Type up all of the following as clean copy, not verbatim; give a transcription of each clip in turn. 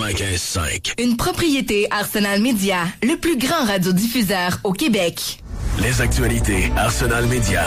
95.5. Une propriété Arsenal Média, le plus grand radiodiffuseur au Québec. Les actualités Arsenal Média.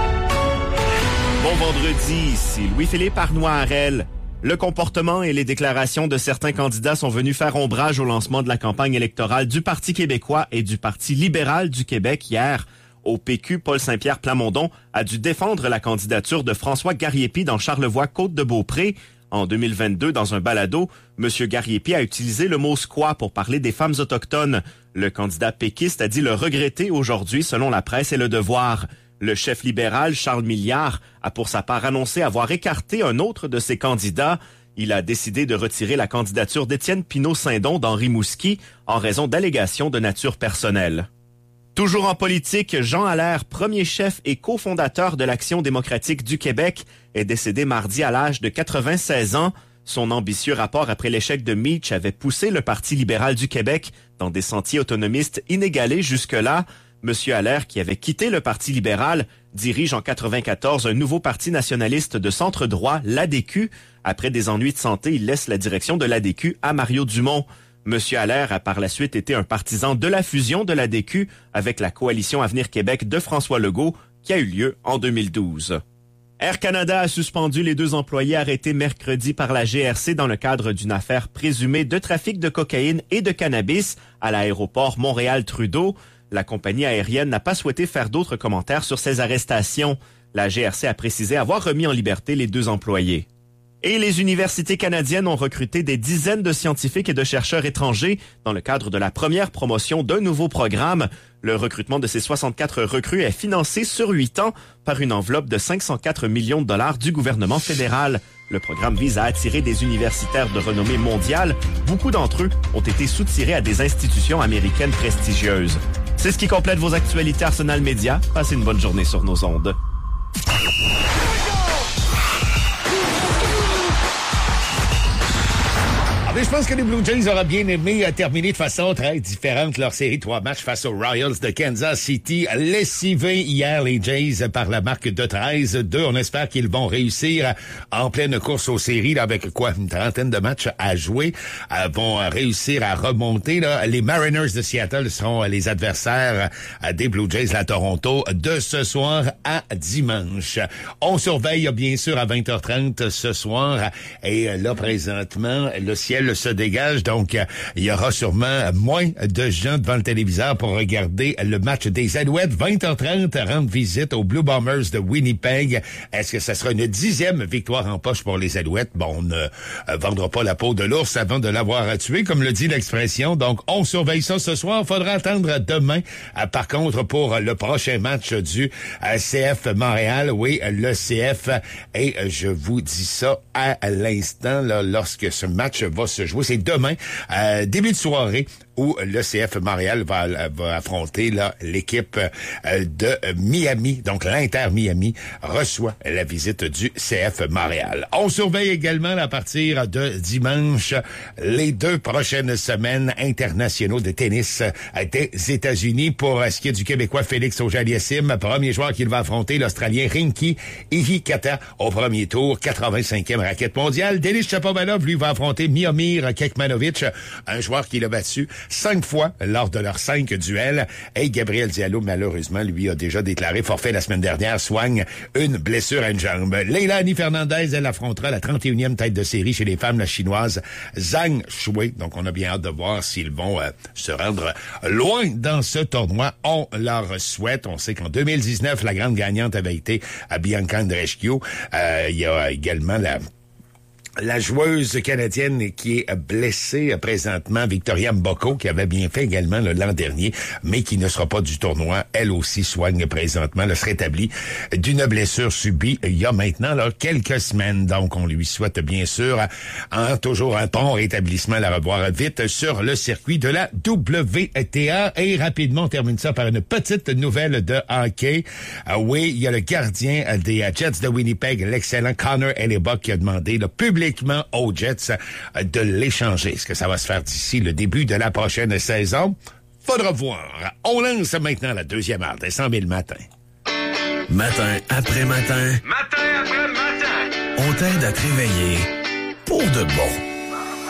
Bon vendredi, ici Louis-Philippe Arnois-Harel. Le comportement et les déclarations de certains candidats sont venus faire ombrage au lancement de la campagne électorale du Parti québécois et du Parti libéral du Québec hier. Au PQ, Paul Saint-Pierre Plamondon a dû défendre la candidature de François Garriépi dans Charlevoix-Côte-de-Beaupré. En 2022, dans un balado, M. Garriépi a utilisé le mot « squat » pour parler des femmes autochtones. Le candidat péquiste a dit le regretter aujourd'hui, selon la presse et Le Devoir. Le chef libéral, Charles Milliard, a pour sa part annoncé avoir écarté un autre de ses candidats. Il a décidé de retirer la candidature d'Étienne Pinault-Saindon dans Rimouski en raison d'allégations de nature personnelle. Toujours en politique, Jean Allaire, premier chef et cofondateur de l'Action démocratique du Québec, est décédé mardi à l'âge de 96 ans. Son ambitieux rapport après l'échec de Meach avait poussé le Parti libéral du Québec dans des sentiers autonomistes inégalés jusque-là. Monsieur Allaire, qui avait quitté le Parti libéral, dirige en 94 un nouveau parti nationaliste de centre-droit, l'ADQ. Après des ennuis de santé, il laisse la direction de l'ADQ à Mario Dumont. Monsieur Allaire a par la suite été un partisan de la fusion de l'ADQ avec la coalition Avenir Québec de François Legault qui a eu lieu en 2012. Air Canada a suspendu les 2 employés arrêtés mercredi par la GRC dans le cadre d'une affaire présumée de trafic de cocaïne et de cannabis à l'aéroport Montréal-Trudeau. La compagnie aérienne n'a pas souhaité faire d'autres commentaires sur ces arrestations. La GRC a précisé avoir remis en liberté les 2 employés. Et les universités canadiennes ont recruté des dizaines de scientifiques et de chercheurs étrangers dans le cadre de la première promotion d'un nouveau programme. Le recrutement de ces 64 recrues est financé sur 8 ans par une enveloppe de 504 millions de dollars du gouvernement fédéral. Le programme vise à attirer des universitaires de renommée mondiale. Beaucoup d'entre eux ont été soutirés à des institutions américaines prestigieuses. C'est ce qui complète vos actualités Arsenal Média. Passez une bonne journée sur nos ondes. Mais je pense que les Blue Jays auraient bien aimé terminer de façon très différente leur série 3 matchs face aux Royals de Kansas City. Lessivés hier, les Jays, par la marque de 13-2. On espère qu'ils vont réussir en pleine course aux séries, là, avec une trentaine de matchs à jouer. Vont réussir à remonter. Là. Les Mariners de Seattle seront les adversaires des Blue Jays à Toronto de ce soir à dimanche. On surveille bien sûr à 20h30 ce soir. Et là, présentement, le ciel se dégage, donc il y aura sûrement moins de gens devant le téléviseur pour regarder le match des Alouettes. 20h30, rendre visite aux Blue Bombers de Winnipeg. Est-ce que ça sera une 10e victoire en poche pour les Alouettes? Bon, on ne vendra pas la peau de l'ours avant de l'avoir tué, comme le dit l'expression. Donc, on surveille ça ce soir. Faudra attendre demain. Par contre, pour le prochain match du CF Montréal, oui, le CF, et je vous dis ça à l'instant, là, lorsque ce match va se jouer. C'est demain, début de soirée, où le CF Montréal va affronter là l'équipe de Miami. Donc, l'Inter Miami reçoit la visite du CF Montréal. On surveille également à partir de dimanche les 2 prochaines semaines internationaux de tennis des États-Unis. Pour ce qui est du Québécois Félix Auger-Aliassime, premier joueur qu'il va affronter, l'Australien Rinky Hihikata au premier tour, 85e raquette mondiale. Denis Shapovalov, lui, va affronter Miomir Kekmanovic, un joueur qui l'a battu 5 fois lors de leurs 5 duels. Et Gabriel Diallo, malheureusement, lui a déjà déclaré forfait la semaine dernière, soigne une blessure à une jambe. Leilani Fernandez, elle affrontera la 31e tête de série chez les femmes, la chinoise Zhang Shui. Donc, on a bien hâte de voir s'ils vont se rendre loin dans ce tournoi. On leur souhaite. On sait qu'en 2019, la grande gagnante avait été Bianca Andreescu. Il y a également la joueuse canadienne qui est blessée présentement, Victoria Mboko, qui avait bien fait également l'an dernier, mais qui ne sera pas du tournoi. Elle aussi soigne présentement, elle se rétablit d'une blessure subie il y a maintenant quelques semaines. Donc, on lui souhaite bien sûr toujours un bon rétablissement, la revoir vite sur le circuit de la WTA. Et rapidement, on termine ça par une petite nouvelle de hockey. Oui, il y a le gardien des Jets de Winnipeg, l'excellent Connor Hellebuyck, qui a demandé publiquement aux Jets de l'échanger. Est-ce que ça va se faire d'ici le début de la prochaine saison? Faudra voir. On lance maintenant la 2e heure des 100 000 matins. Matin après matin. Matin après matin. On t'aide à te réveiller pour de bon.